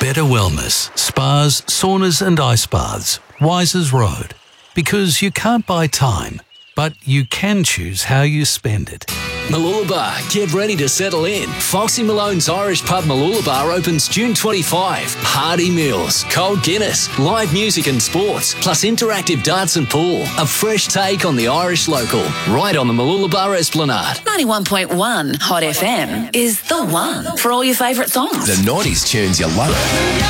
Better Wellness, spas, saunas and ice baths, Wisers Road. Because you can't buy time, but you can choose how you spend it. Mooloolaba, get ready to settle in. Foxy Malone's Irish Pub Mooloolaba opens June 25. Hearty meals, cold Guinness, live music and sports, plus interactive darts and pool. A fresh take on the Irish local, right on the Mooloolaba Esplanade. 91.1 Hot FM is the one for all your favourite songs. The 90s tunes you love.